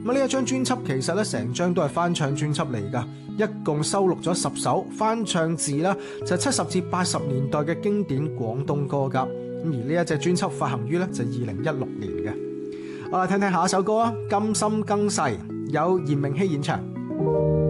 咁呢一張專輯其實咧成張都係翻唱專輯嚟噶，一共收錄咗10首翻唱自啦就70至80年代嘅經典廣東歌噶。咁而呢一隻專輯發行於咧就2016年嘅。好啦，聽聽下一首歌啊，《甘心更逝》，有炎明熹演唱。